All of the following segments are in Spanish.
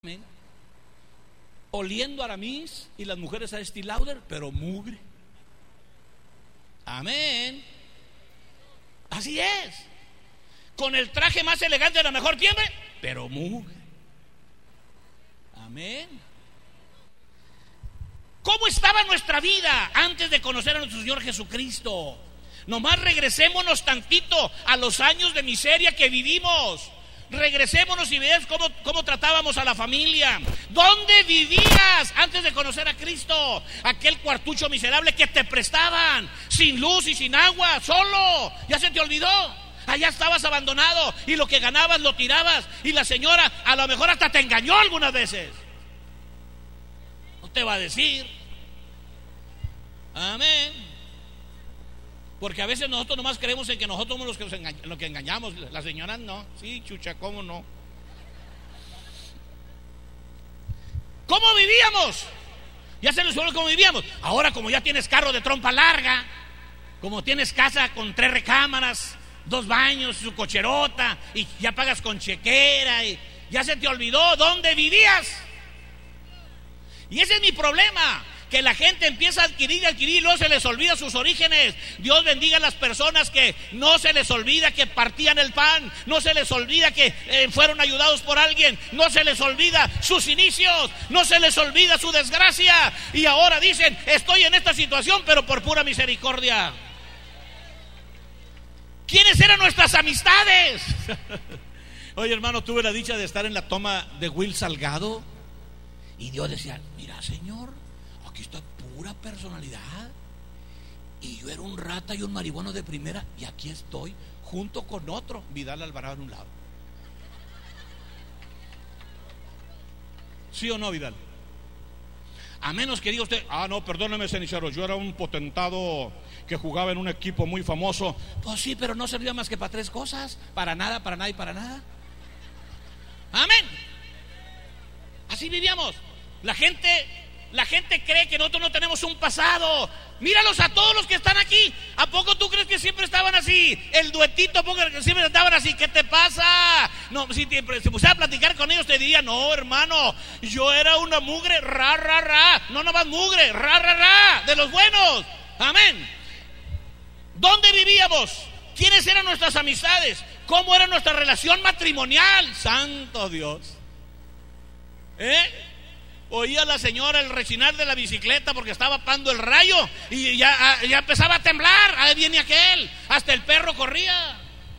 Amén. Oliendo a Aramis y las mujeres a Estée Lauder, pero mugre. Amén. Así es. Con el traje más elegante de la mejor tienda, pero mugre. Amén. ¿Cómo estaba nuestra vida antes de conocer a nuestro Señor Jesucristo? Nomás regresémonos tantito a los años de miseria que vivimos. Regresémonos y veas cómo tratábamos a la familia. ¿Dónde vivías antes de conocer a Cristo? Aquel cuartucho miserable que te prestaban, sin luz y sin agua, solo. ¿Ya se te olvidó? Allá estabas abandonado y lo que ganabas lo tirabas. Y la señora a lo mejor hasta te engañó algunas veces. No te va a decir. Amén. Porque a veces nosotros nomás creemos en que nosotros somos los que engañamos. Las señoras no. Sí, chucha, ¿cómo no? ¿Cómo vivíamos? Ya se les olvidó cómo vivíamos. Ahora, como ya tienes carro de trompa larga, como tienes casa con 3 recámaras, 2 baños, su cocherota, y ya pagas con chequera, y ya se te olvidó dónde vivías. Y ese es mi problema, que la gente empieza a adquirir y luego se les olvida sus orígenes. Dios bendiga a las personas que no se les olvida que partían el pan, no se les olvida que fueron ayudados por alguien, no se les olvida sus inicios, no se les olvida su desgracia, y ahora dicen: estoy en esta situación, pero por pura misericordia. ¿Quiénes eran nuestras amistades? Oye, hermano, tuve la dicha de estar en la toma de Will Salgado, y Dios decía: mira, Señor, aquí está pura personalidad, y yo era un rata y un marihuano de primera, y aquí estoy junto con otro, Vidal Alvarado, en un lado. ¿Sí o no, Vidal? A menos que diga usted: no, perdóneme, cenicero, yo era un potentado que jugaba en un equipo muy famoso. Pues sí, pero no servía más que para 3 cosas: para nada, para nada y para nada. Amén. Así vivíamos. La gente cree que nosotros no tenemos un pasado. Míralos a todos los que están aquí. ¿A poco tú crees que siempre estaban así? El duetito, ¿a poco que siempre estaban así? ¿Qué te pasa? No, si pusiera a platicar con ellos te diría: no, hermano, yo era una mugre, no nomás mugre, de los buenos. Amén. ¿Dónde vivíamos? ¿Quiénes eran nuestras amistades? ¿Cómo era nuestra relación matrimonial? Santo Dios. Oía la señora el rechinar de la bicicleta porque estaba apagando el rayo, y ya empezaba a temblar. Ahí viene aquel, hasta el perro corría.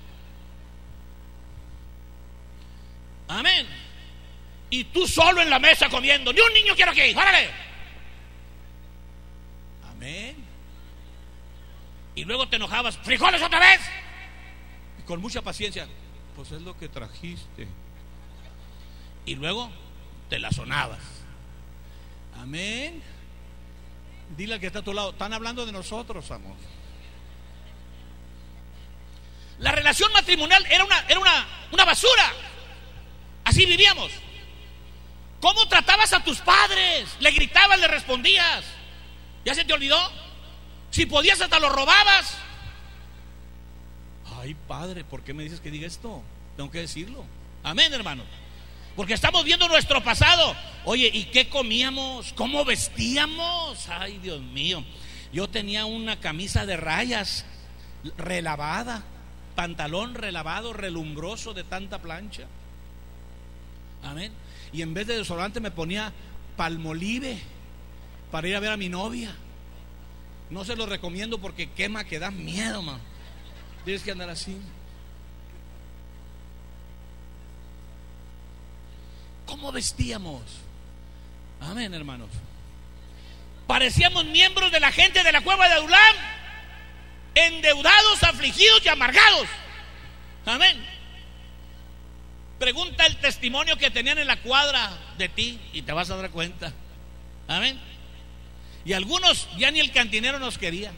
Amén. Y tú solo en la mesa comiendo, ni un niño quiero aquí, órale. Amén. Y luego te enojabas: frijoles otra vez. Y con mucha paciencia: pues es lo que trajiste. Y luego te la sonabas. Amén. Dile al que está a tu lado: están hablando de nosotros, amor. La relación matrimonial era una basura. Así vivíamos. ¿Cómo tratabas a tus padres? Le gritabas, le respondías. ¿Ya se te olvidó? Si podías hasta lo robabas. Ay, padre, ¿por qué me dices que diga esto? Tengo que decirlo. Amén, hermano. Porque estamos viendo nuestro pasado. Oye, ¿y qué comíamos? ¿Cómo vestíamos? Ay, Dios mío. Yo tenía una camisa de rayas relavada, pantalón relavado, relumbroso de tanta plancha. Amén. Y en vez de desodorante me ponía Palmolive para ir a ver a mi novia. No se lo recomiendo porque quema, que da miedo, man. Tienes que andar así. ¿Cómo vestíamos? Amén, hermanos. Parecíamos miembros de la gente de la cueva de Adulam, endeudados, afligidos y amargados. Amén. Pregunta el testimonio que tenían en la cuadra de ti y te vas a dar cuenta. Amén. Y algunos ya ni el cantinero nos quería.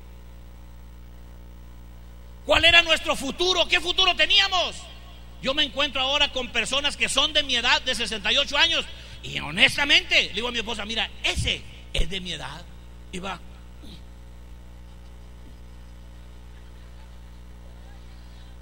¿Cuál era nuestro futuro? ¿Qué futuro teníamos? Yo me encuentro ahora con personas que son de mi edad, de 68 años, y honestamente le digo a mi esposa: mira, ese es de mi edad. Y va: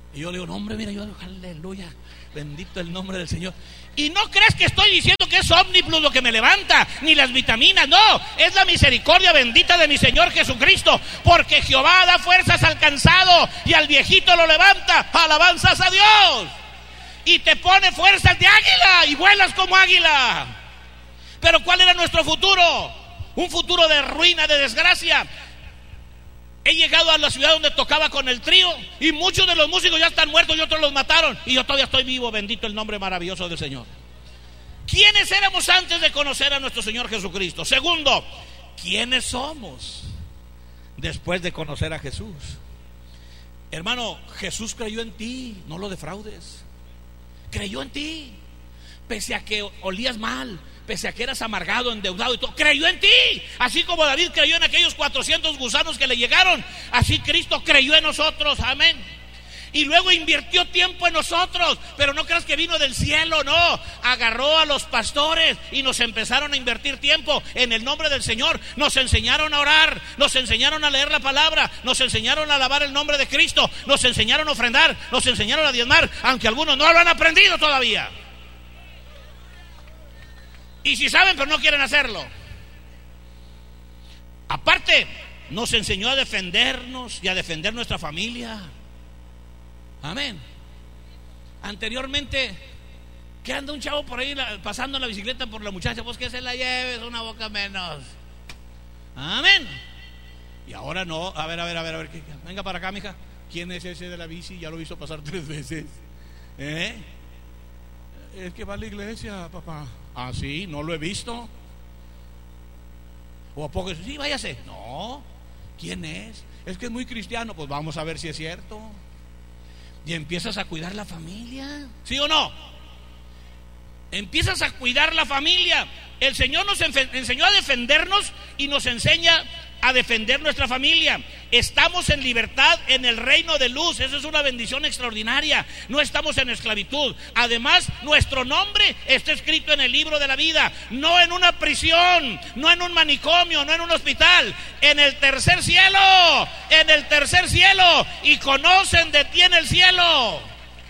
Y yo le digo, no hombre, mira, yo, aleluya, bendito el nombre del Señor. Y no crees que estoy diciendo que es Omniplus lo que me levanta, ni las vitaminas, no, es la misericordia bendita de mi Señor Jesucristo, porque Jehová da fuerzas al cansado y al viejito lo levanta. Alabanzas a Dios. Y te pone fuerzas de águila y vuelas como águila. Pero ¿cuál era nuestro futuro? Un futuro de ruina, de desgracia. He llegado a la ciudad donde tocaba con el trío y muchos de los músicos ya están muertos y otros los mataron, y yo todavía estoy vivo, bendito el nombre maravilloso del Señor. ¿Quiénes éramos antes de conocer a nuestro Señor Jesucristo? Segundo, ¿quiénes somos después de conocer a Jesús? Hermano, Jesús creyó en ti, no lo defraudes. Creyó en ti, pese a que olías mal, pese a que eras amargado, endeudado y todo, creyó en ti. Así como David creyó en aquellos 400 gusanos que le llegaron, así Cristo creyó en nosotros, amén. Y luego invirtió tiempo en nosotros. Pero no creas que vino del cielo, no. Agarró a los pastores y nos empezaron a invertir tiempo en el nombre del Señor. Nos enseñaron a orar, nos enseñaron a leer la palabra, nos enseñaron a alabar el nombre de Cristo, nos enseñaron a ofrendar, nos enseñaron a diezmar, aunque algunos no lo han aprendido todavía. Y si saben, pero no quieren hacerlo. Aparte, nos enseñó a defendernos y a defender nuestra familia. Amén. Anteriormente, que anda un chavo por ahí pasando la bicicleta por la muchacha, pues que se la lleves, una boca menos. Amén. Y ahora no. A ver, venga para acá, mija. ¿Quién es ese de la bici? Ya lo he visto pasar 3 veces. Es que va a la iglesia, papá. Ah, sí, no lo he visto. ¿O a poco? Sí, váyase. No. ¿Quién es? Es que es muy cristiano. Pues vamos a ver si es cierto. Y empiezas a cuidar la familia, ¿sí o no? Empiezas a cuidar la familia. El Señor nos enseñó a defendernos y nos enseña a defender nuestra familia. Estamos en libertad en el reino de luz. Eso es una bendición extraordinaria. No estamos en esclavitud. Además, nuestro nombre está escrito en el libro de la vida. No en una prisión, no en un manicomio, no en un hospital. En el tercer cielo. En el tercer cielo. Y conocen de ti en el cielo.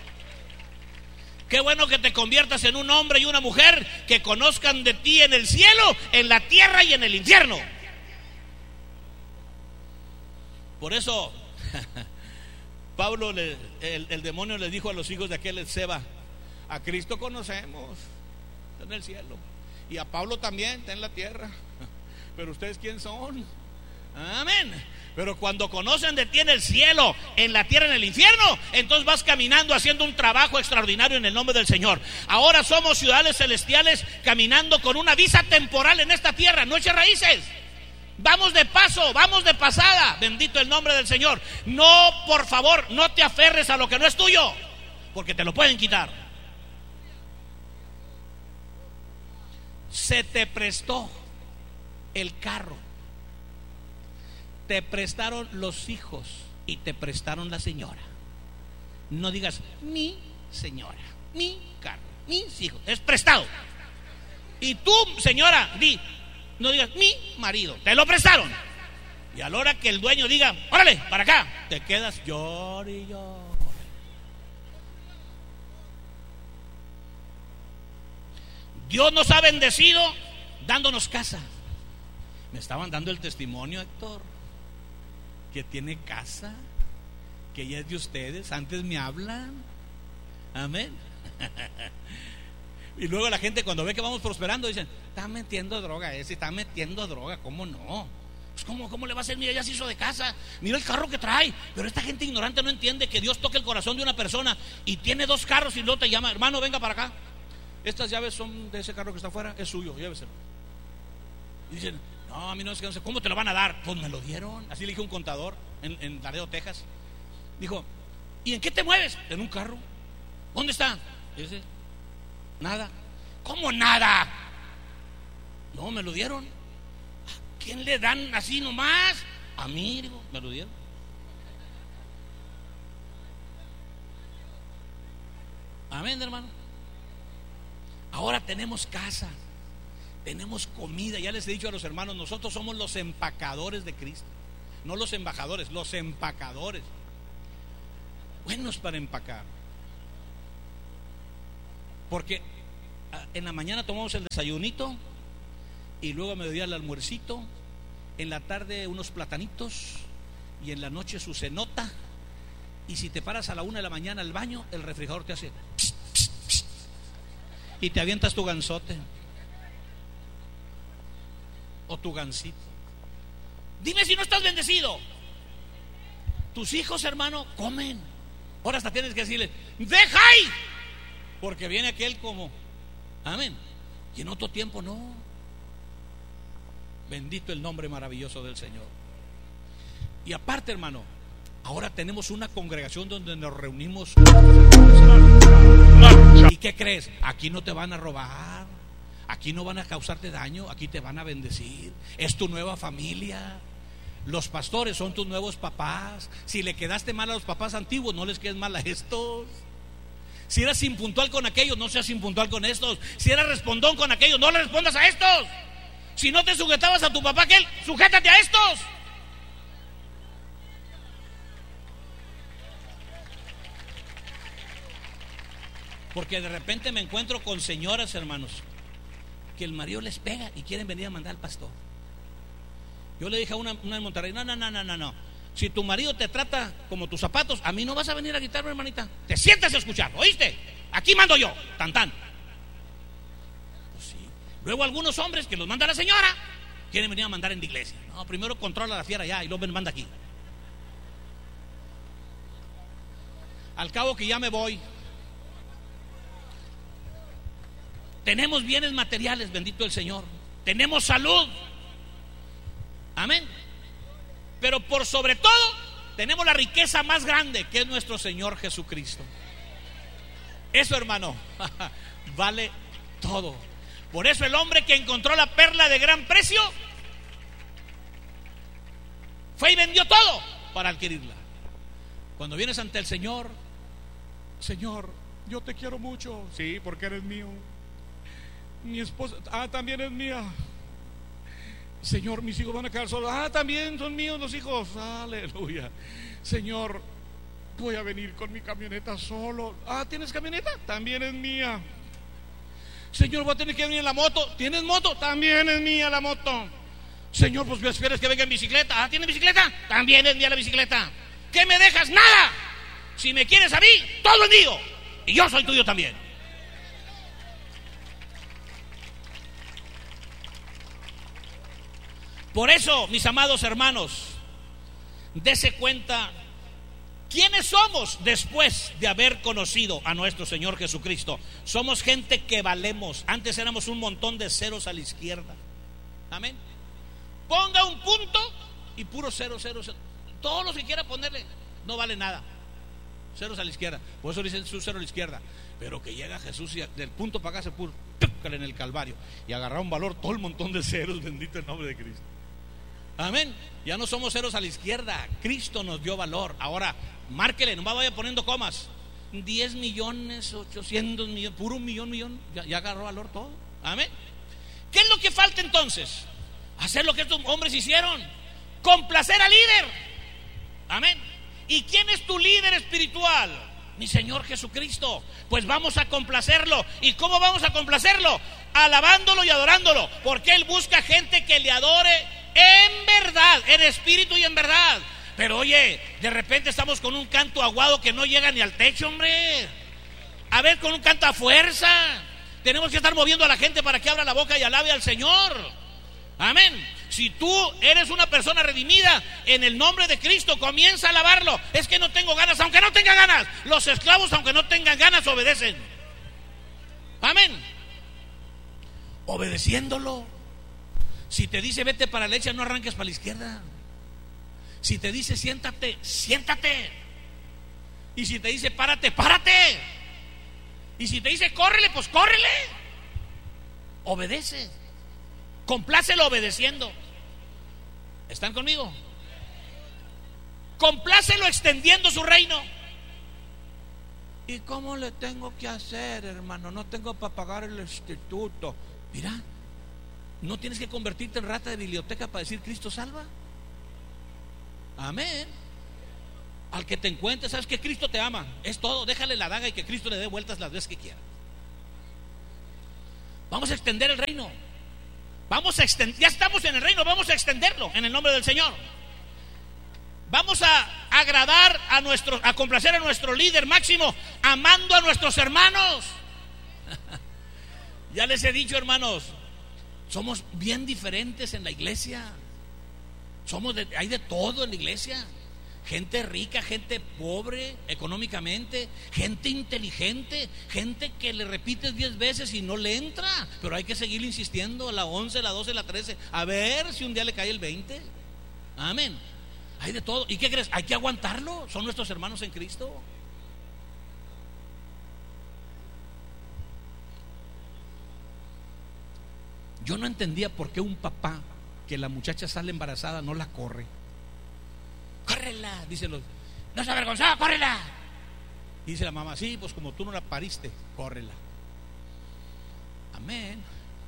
Qué bueno que te conviertas en un hombre y una mujer que conozcan de ti en el cielo, en la tierra y en el infierno. Por eso Pablo, el demonio le dijo a los hijos de aquel Seba: a Cristo conocemos, está en el cielo, y a Pablo también está en la tierra, pero ustedes ¿quién son? Amén. Pero cuando conocen de ti en el cielo, en la tierra, en el infierno, entonces vas caminando haciendo un trabajo extraordinario en el nombre del Señor. Ahora somos ciudades celestiales caminando con una visa temporal en esta tierra, no eches raíces. Vamos de paso, vamos de pasada. Bendito el nombre del Señor. No, por favor, no te aferres a lo que no es tuyo, porque te lo pueden quitar. Se te prestó el carro, te prestaron los hijos y te prestaron la señora. No digas mi señora, mi carro, mis hijos. Es prestado. Y tú, señora, no digas mi marido, te lo prestaron. Y a la hora que el dueño diga órale, para acá, te quedas llore y llore. Dios nos ha bendecido dándonos casa. Me estaban dando el testimonio, Héctor, que tiene casa, que ya es de ustedes. Antes me hablan. Amén. Y luego la gente, cuando ve que vamos prosperando, dicen: está metiendo droga ese, está metiendo droga. ¿Cómo no? Pues ¿cómo le va a hacer? Mira, ya se hizo de casa, mira el carro que trae. Pero esta gente ignorante no entiende que Dios toca el corazón de una persona y tiene 2 carros y luego te llama: hermano, venga para acá, estas llaves son de ese carro que está afuera, es suyo, lléveselo. Y dicen: no, a mí no es que no sé. ¿Cómo te lo van a dar? Pues me lo dieron. Así le dije a un contador en Laredo, Texas. Dijo: ¿y en qué te mueves? En un carro. ¿Dónde está? Dice: nada. ¿Cómo nada? No, me lo dieron. ¿A quién le dan así nomás? A mí, digo, me lo dieron. Amén, hermano. Ahora tenemos casa, tenemos comida. Ya les he dicho a los hermanos, nosotros somos los empacadores de Cristo, no los embajadores, los empacadores. buenos para empacar. Porque en la mañana tomamos el desayunito y luego a mediodía el almuercito, en la tarde unos platanitos y en la noche su cenota. Y si te paras a la 1 de la mañana al baño, el refrigerador te hace pss, pss, pss, y te avientas tu gansote o tu gansito. Dime si no estás bendecido. Tus hijos, hermano, comen. Ahora hasta tienes que decirles: deja ahí, porque viene aquel como, amén. Y en otro tiempo no. Bendito el nombre maravilloso del Señor. Y aparte, hermano, ahora tenemos una congregación donde nos reunimos. ¿Y qué crees? Aquí no te van a robar, aquí no van a causarte daño, aquí te van a bendecir. Es tu nueva familia. Los pastores son tus nuevos papás. Si le quedaste mal a los papás antiguos, no les quedes mal a estos. Si eras impuntual con aquellos, no seas impuntual con estos. Si eras respondón con aquellos, no le respondas a estos. Si no te sujetabas a tu papá aquel, sujétate a estos. Porque de repente me encuentro con señoras, hermanos, que el marido les pega y quieren venir a mandar al pastor. Yo le dije a una en Monterrey: no. Si tu marido te trata como tus zapatos, a mí no vas a venir a gritarme, hermanita. Te sientas a escuchar, ¿oíste? Aquí mando yo, tan. Pues sí. Luego algunos hombres que los manda la señora quieren venir a mandar en la iglesia. No, primero controla la fiera allá y luego me manda aquí. Al cabo que ya me voy. Tenemos bienes materiales, bendito el Señor. Tenemos salud, amén. Pero por sobre todo tenemos la riqueza más grande, que es nuestro Señor Jesucristo. Eso, hermano, vale todo. Por eso el hombre que encontró la perla de gran precio fue y vendió todo para adquirirla. Cuando vienes ante el Señor: Señor, yo te quiero mucho. Sí, porque eres mío. Mi esposa, también es mía. Señor, mis hijos van a quedar solos. También son míos los hijos. Aleluya. Señor, voy a venir con mi camioneta solo. ¿Tienes camioneta? También es mía. Señor, voy a tener que venir en la moto. ¿Tienes moto? También es mía la moto. Señor, pues me esperes que venga en bicicleta. ¿Tienes bicicleta? También es mía la bicicleta. ¿Qué me dejas? Nada. Si me quieres a mí, todo es mío. Y yo soy tuyo también. Por eso, mis amados hermanos, dése cuenta quiénes somos después de haber conocido a nuestro Señor Jesucristo. Somos gente que valemos. Antes éramos un montón de ceros a la izquierda. Amén. Ponga un punto y puro cero. Todos los que quiera ponerle no vale nada. Ceros a la izquierda. Por eso dicen su cero a la izquierda. Pero que llega Jesús y del punto para acá se puso en el Calvario y agarraron valor todo el montón de ceros. Bendito el nombre de Cristo. Amén. Ya no somos ceros a la izquierda. Cristo nos dio valor. Ahora, márquele, no vaya poniendo comas. 10 millones, 800 millones, puro millón. Ya agarró valor todo. Amén. ¿Qué es lo que falta entonces? Hacer lo que estos hombres hicieron. Complacer al líder. Amén. ¿Y quién es tu líder espiritual? Mi Señor Jesucristo. Pues vamos a complacerlo. ¿Y cómo vamos a complacerlo? Alabándolo y adorándolo. Porque Él busca gente que le adore en verdad, en espíritu y en verdad. Pero oye, de repente estamos con un canto aguado que no llega ni al techo, hombre. A ver, con un canto a fuerza. Tenemos que estar moviendo a la gente para que abra la boca y alabe al Señor. Amén. Si tú eres una persona redimida, en el nombre de Cristo comienza a alabarlo. Es que no tengo ganas, aunque no tenga ganas. Los esclavos, aunque no tengan ganas, obedecen. Amén. Obedeciéndolo. Si te dice vete para la derecha, no arranques para la izquierda. Si te dice siéntate, siéntate. Y si te dice párate, párate. Y si te dice córrele, pues córrele. Obedece. Complácelo obedeciendo. ¿Están conmigo? Complácelo extendiendo su reino. ¿Y cómo le tengo que hacer, hermano? No tengo para pagar el instituto. Mira, no tienes que convertirte en rata de biblioteca para decir Cristo salva. Amén. Al que te encuentres, sabes que Cristo te ama. Es todo, déjale la daga y que Cristo le dé vueltas las veces que quiera. Vamos a extender el reino. Ya estamos en el reino, vamos a extenderlo en el nombre del Señor. Vamos a agradar a complacer a nuestro líder máximo, amando a nuestros hermanos. Ya les he dicho, hermanos, somos bien diferentes en la iglesia. Hay de todo en la iglesia. Gente rica, gente pobre económicamente, gente inteligente, gente que le repites 10 veces y no le entra, pero hay que seguir insistiendo, la 11, la 12, la 13, a ver si un día le cae el 20. Amén. Hay de todo. ¿Y qué crees? Hay que aguantarlo. Son nuestros hermanos en Cristo. Yo no entendía por qué un papá que la muchacha sale embarazada no la corre. Córrela, dicen los, no se avergonzaba, córrela. Y dice la mamá, sí, pues como tú no la pariste, córrela. Amén.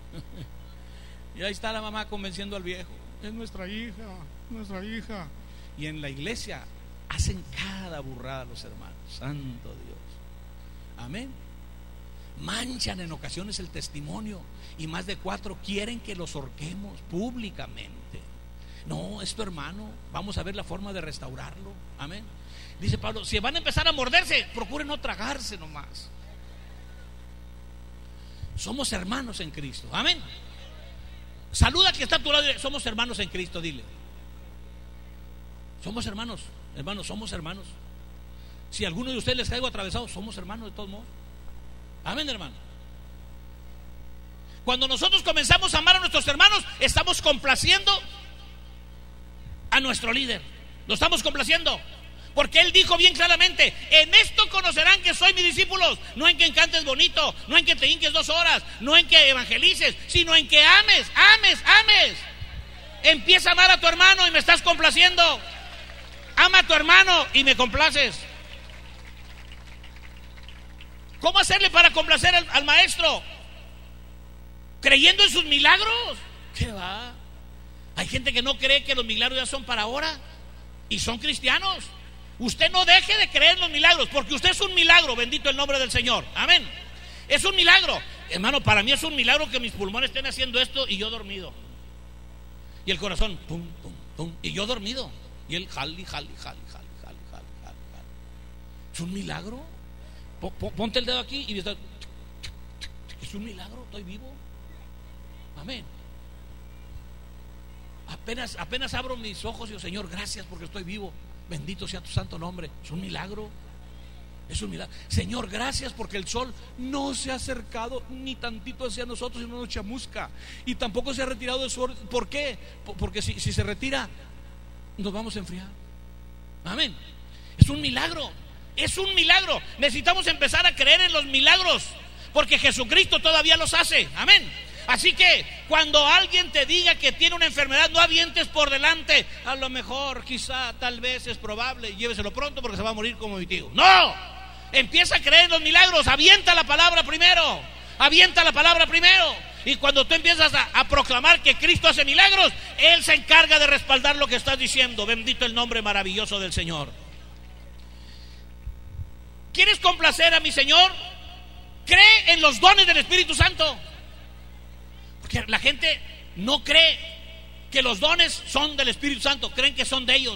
Y ahí está la mamá convenciendo al viejo, es nuestra hija, nuestra hija. Y en la iglesia hacen cada burrada los hermanos. Santo Dios. Amén. Manchan en ocasiones el testimonio, y más de 4 quieren que los horquemos públicamente. No, es tu hermano, vamos a ver la forma de restaurarlo. Amén. Dice Pablo, si van a empezar a morderse, procuren no tragarse nomás. Somos hermanos en Cristo. Amén. Saluda al que está a tu lado y dile, somos hermanos en Cristo, dile. Somos hermanos, hermanos, somos hermanos. Si a alguno de ustedes les caigo atravesado, somos hermanos de todos modos. Amén, hermano. Cuando nosotros comenzamos a amar a nuestros hermanos, estamos complaciendo a nuestro líder. Lo estamos complaciendo, porque él dijo bien claramente, en esto conocerán que soy mis discípulos, no en que cantes bonito, no en que te hinques 2 horas, no en que evangelices, sino en que ames. Empieza a amar a tu hermano y me estás complaciendo. Ama a tu hermano y me complaces. ¿Cómo hacerle para complacer al maestro? ¿Creyendo en sus milagros? ¿Qué va? Hay gente que no cree que los milagros ya son para ahora y son cristianos. Usted no deje de creer en los milagros, porque usted es un milagro, bendito el nombre del Señor. Amén. Es un milagro. Hermano, para mí es un milagro que mis pulmones estén haciendo esto y yo dormido. Y el corazón, pum, pum, pum, y yo dormido. Y él jali. Es un milagro. Ponte el dedo aquí y está. Es un milagro, estoy vivo. Amén. Apenas abro mis ojos y digo, Señor, gracias porque estoy vivo. Bendito sea tu santo nombre. Es un milagro. Es un milagro. Señor, gracias porque el sol no se ha acercado ni tantito hacia nosotros y no nos chamusca. Y tampoco se ha retirado del sol. ¿Por qué? Porque si se retira, nos vamos a enfriar. Amén. Es un milagro. Es un milagro. Necesitamos empezar a creer en los milagros, porque Jesucristo todavía los hace. Amén. Así que cuando alguien te diga que tiene una enfermedad, no avientes por delante. A lo mejor, quizá, tal vez, es probable, lléveselo pronto porque se va a morir como mi tío. No, empieza a creer en los milagros. Avienta la palabra primero. Avienta la palabra primero. Y cuando tú empiezas a proclamar que Cristo hace milagros, Él se encarga de respaldar lo que estás diciendo. Bendito el nombre maravilloso del Señor. ¿Quieres complacer a mi Señor? Cree en los dones del Espíritu Santo. Porque la gente no cree que los dones son del Espíritu Santo, creen que son de ellos.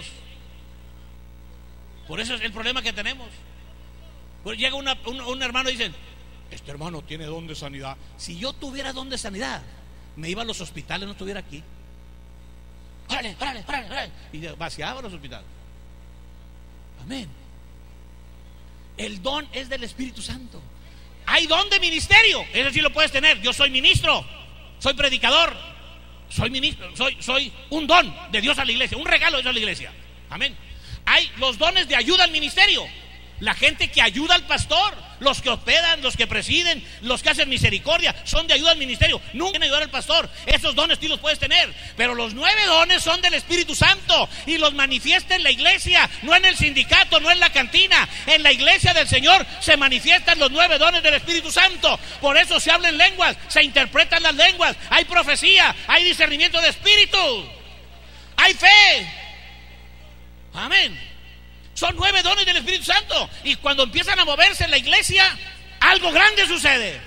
Por eso es el problema que tenemos. Pues llega un hermano y dicen, este hermano tiene don de sanidad. Si yo tuviera don de sanidad, me iba a los hospitales, no estuviera aquí. Órale. Y vaciaba los hospitales. Amén. El don es del Espíritu Santo. Hay don de ministerio, eso sí lo puedes tener. Yo soy ministro, soy predicador, soy ministro, soy un don de Dios a la iglesia, un regalo de Dios a la iglesia. Amén. Hay los dones de ayuda al ministerio. La gente que ayuda al pastor, los que hospedan, los que presiden, los que hacen misericordia, son de ayuda al ministerio. Nunca en ayudar al pastor. Esos dones tú los puedes tener, pero los 9 dones son del Espíritu Santo y los manifiesta en la iglesia, no en el sindicato, no en la cantina. En la iglesia del Señor se manifiestan los 9 dones del Espíritu Santo. Por eso se hablan lenguas, se interpretan las lenguas, hay profecía, hay discernimiento de espíritu, hay fe. Amén. Son 9 dones del Espíritu Santo. Y cuando empiezan a moverse en la iglesia, algo grande sucede.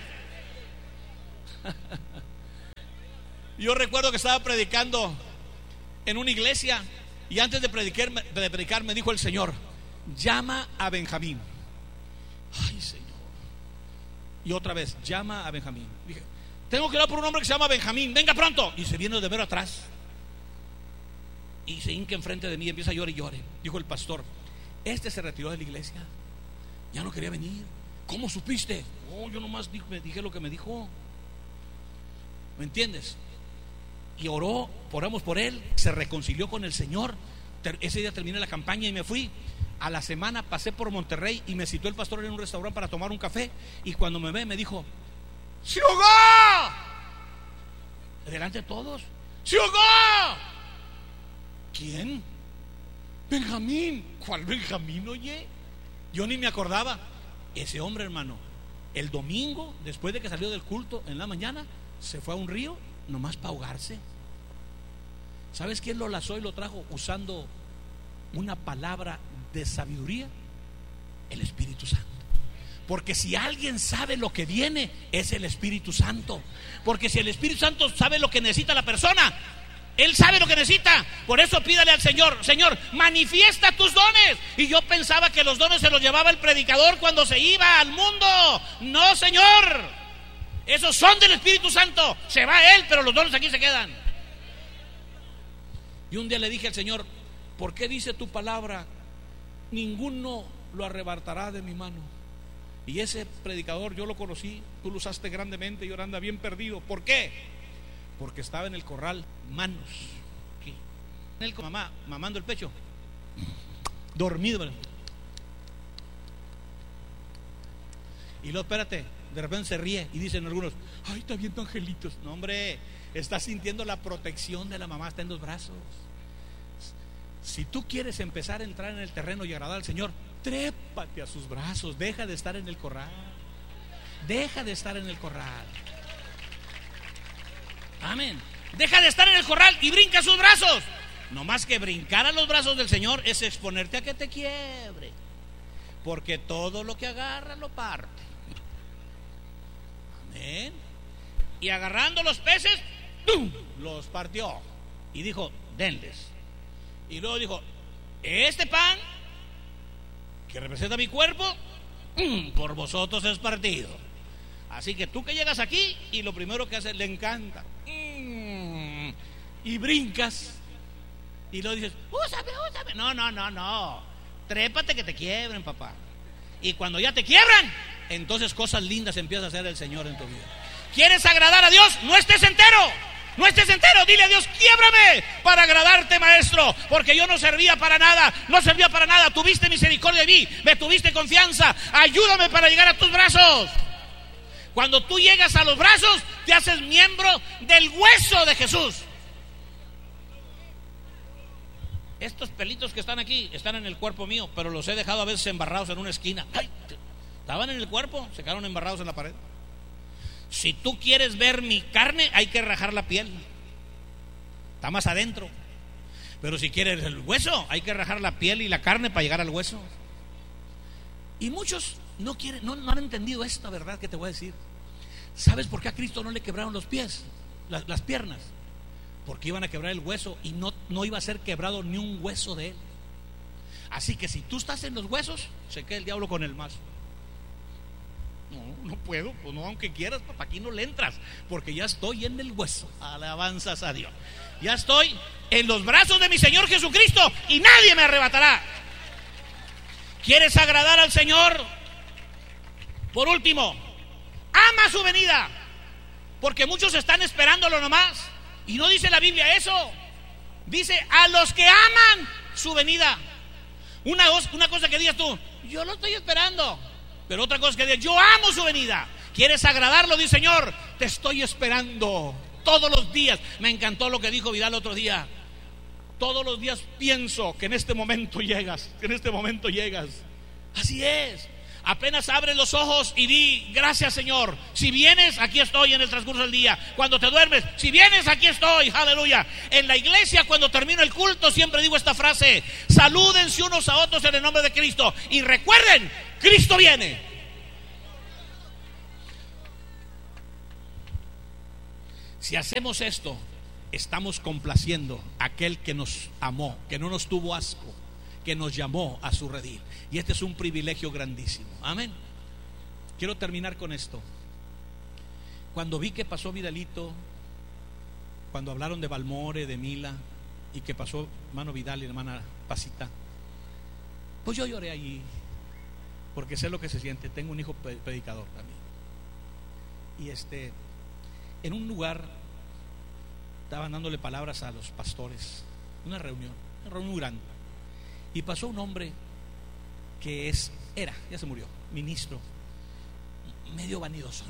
Yo recuerdo que estaba predicando en una iglesia y antes de predicar me dijo el Señor: llama a Benjamín. Ay, Señor. Y otra vez, llama a Benjamín. Dije: tengo que orar por un hombre que se llama Benjamín, venga pronto. Y se viene de ver atrás y se hinca enfrente de mí y empieza a llorar y llore. Dijo el pastor: este se retiró de la iglesia, ya no quería venir. ¿Cómo supiste? Oh, yo nomás dije lo que me dijo. ¿Me entiendes? Y oramos por él, se reconcilió con el Señor. Ese día terminé la campaña y me fui. A la semana pasé por Monterrey y me citó el pastor en un restaurante para tomar un café. Y cuando me ve me dijo: ¡se ahogó! Delante de todos. ¡Se ahogó! ¿Quién? Benjamín. ¿Cuál Benjamín, oye? Yo ni me acordaba. Ese hombre, hermano, el domingo, después de que salió del culto en la mañana, se fue a un río nomás para ahogarse. ¿Sabes quién lo lazó y lo trajo? Usando una palabra de sabiduría: el Espíritu Santo. Porque si alguien sabe lo que viene, es el Espíritu Santo. Porque si el Espíritu Santo sabe lo que necesita la persona, Él sabe lo que necesita. Por eso pídale al Señor: Señor, manifiesta tus dones. Y yo pensaba que los dones se los llevaba el predicador cuando se iba al mundo. No, Señor, esos son del Espíritu Santo. Se va Él, pero los dones aquí se quedan. Y un día le dije al Señor: ¿por qué dice tu palabra: ninguno lo arrebatará de mi mano? Y ese predicador yo lo conocí, tú lo usaste grandemente y ahora anda bien perdido. ¿Por qué? Porque estaba en el corral, manos aquí, en el mamá, mamando el pecho, dormido. Y luego espérate, de repente se ríe y dicen algunos: ay, está viendo angelitos. No, hombre, está sintiendo la protección de la mamá, está en los brazos. Si tú quieres empezar a entrar en el terreno y agradar al Señor, trépate a sus brazos. Deja de estar en el corral. Deja de estar en el corral. Amén. Deja de estar en el corral y brinca a sus brazos. No más que brincar a los brazos del Señor es exponerte a que te quiebre. Porque todo lo que agarra lo parte. Amén. Y agarrando los peces, ¡tum!, los partió. Y dijo: denles. Y luego dijo: este pan que representa mi cuerpo, por vosotros es partido. Así que tú que llegas aquí y lo primero que haces, le encanta, y brincas y luego dices: úsame. No, trépate que te quiebren, papá. Y cuando ya te quiebran, entonces cosas lindas empieza a hacer el Señor en tu vida. ¿Quieres agradar a Dios? No estés entero. No estés entero, dile a Dios: quiebrame para agradarte, maestro, porque yo no servía para nada, tuviste misericordia de mí, me tuviste confianza, ayúdame para llegar a tus brazos. Cuando tú llegas a los brazos, te haces miembro del hueso de Jesús. Estos pelitos que están aquí están en el cuerpo mío, pero los he dejado a veces embarrados en una esquina. ¡Ay! Estaban en el cuerpo, se quedaron embarrados en la pared. Si tú quieres ver mi carne, hay que rajar la piel, está más adentro. Pero si quieres el hueso, hay que rajar la piel y la carne para llegar al hueso. Y muchos no quieren, no han entendido esta verdad que te voy a decir. ¿Sabes por qué a Cristo no le quebraron los pies, las piernas? Porque iban a quebrar el hueso y no iba a ser quebrado ni un hueso de Él. Así que si tú estás en los huesos, se queda el diablo con el mazo. No puedo, pues no, aunque quieras, papá, aquí no le entras, porque ya estoy en el hueso. Alabanzas a Dios. Ya estoy en los brazos de mi Señor Jesucristo y nadie me arrebatará. ¿Quieres agradar al Señor? Por último, ama su venida, porque muchos están esperándolo nomás. Y no dice la Biblia eso. Dice: a los que aman su venida. Una cosa que digas tú: yo lo estoy esperando. Pero otra cosa que digas: yo amo su venida. ¿Quieres agradarlo? Dice: Señor, te estoy esperando todos los días. Me encantó lo que dijo Vidal otro día. Todos los días pienso que en este momento llegas. Así es. Apenas abres los ojos y di gracias, Señor. Si vienes, aquí estoy en el transcurso del día. Cuando te duermes, si vienes, aquí estoy. Aleluya. En la iglesia, cuando termino el culto, siempre digo esta frase: salúdense unos a otros en el nombre de Cristo. Y recuerden, Cristo viene. Si hacemos esto, estamos complaciendo a aquel que nos amó, que no nos tuvo asco, que nos llamó a su redil. Y este es un privilegio grandísimo. Amén. Quiero terminar con esto. Cuando vi que pasó Vidalito, cuando hablaron de Balmore, de Mila, y que pasó hermano Vidal y hermana Pasita, pues yo lloré allí, porque sé lo que se siente. Tengo un hijo predicador también. Y en un lugar estaban dándole palabras a los pastores, una reunión muy grande, y pasó un hombre que ya se murió, ministro, medio vanidosón.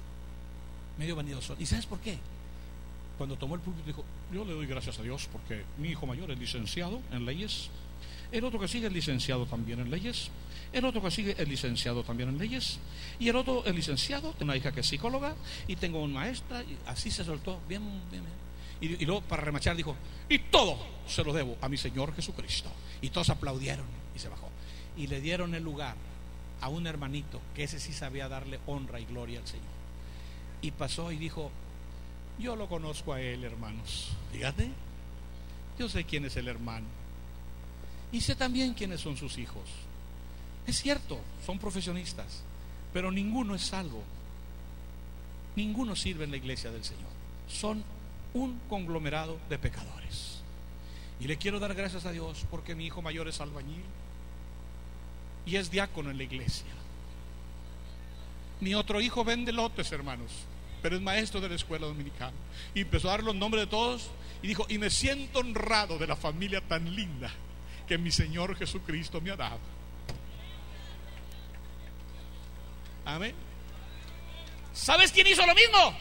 ¿Y sabes por qué? Cuando tomó el púlpito dijo: yo le doy gracias a Dios porque mi hijo mayor es licenciado en leyes, el otro que sigue es licenciado también en leyes, el otro que sigue es licenciado también en leyes, y el otro es licenciado, tengo una hija que es psicóloga, y tengo una maestra, y así se soltó, bien. Y luego, para remachar, dijo: y todo se lo debo a mi Señor Jesucristo. Y todos aplaudieron y se bajó. Y le dieron el lugar a un hermanito que ese sí sabía darle honra y gloria al Señor. Y pasó y dijo: yo lo conozco a él, hermanos. Fíjate, yo sé quién es el hermano y sé también quiénes son sus hijos. Es cierto, son profesionistas, pero ninguno es salvo. Ninguno sirve en la iglesia del Señor. Son un conglomerado de pecadores. Y le quiero dar gracias a Dios porque mi hijo mayor es albañil y es diácono en la iglesia. Mi otro hijo vende lotes, hermanos, pero es maestro de la escuela dominical. Y empezó a dar los nombres de todos y dijo: y me siento honrado de la familia tan linda que mi Señor Jesucristo me ha dado. Amén. ¿Sabes quién hizo lo mismo?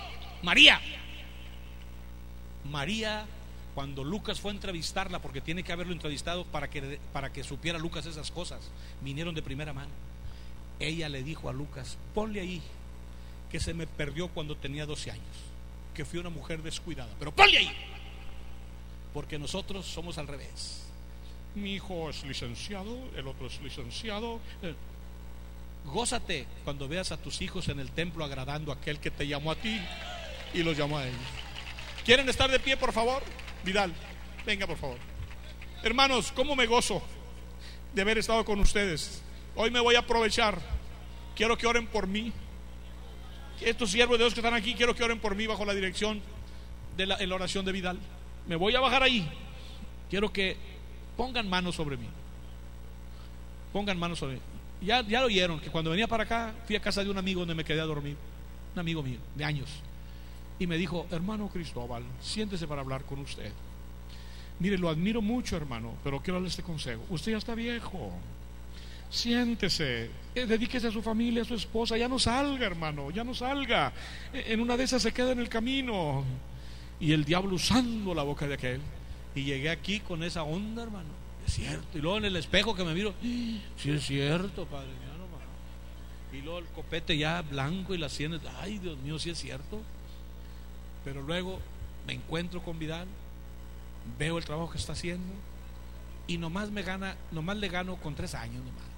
María, cuando Lucas fue a entrevistarla, porque tiene que haberlo entrevistado para que supiera Lucas esas cosas, vinieron de primera mano. Ella le dijo a Lucas: ponle ahí que se me perdió cuando tenía 12 años, que fui una mujer descuidada, pero ponle ahí, porque nosotros somos al revés. Mi hijo es licenciado, el otro es licenciado. Gózate cuando veas a tus hijos en el templo agradando a aquel que te llamó a ti y los llamó a ellos. ¿Quieren estar de pie, por favor? Vidal, venga, por favor. Hermanos, cómo me gozo de haber estado con ustedes. Hoy me voy a aprovechar. Quiero que oren por mí. Estos siervos de Dios que están aquí, quiero que oren por mí bajo la dirección de la oración de Vidal. Me voy a bajar ahí. Quiero que pongan manos sobre mí. Pongan manos sobre mí. Ya lo oyeron, que cuando venía para acá fui a casa de un amigo donde me quedé a dormir. Un amigo mío de años. Y me dijo: hermano Cristóbal, siéntese para hablar con usted. Mire, lo admiro mucho, hermano, pero quiero darle este consejo. Usted ya está viejo. Siéntese, dedíquese a su familia, a su esposa. Ya no salga, hermano, ya no salga. En una de esas se queda en el camino. Y el diablo usando la boca de aquel. Y llegué aquí con esa onda, hermano. Es cierto. Y luego en el espejo que me miro: sí es cierto, padre. Ya no, hermano. Y luego el copete ya blanco y las sienes. Ay, Dios mío, sí es cierto. Pero luego me encuentro con Vidal, veo el trabajo que está haciendo y nomás le gano con 3 años nomás.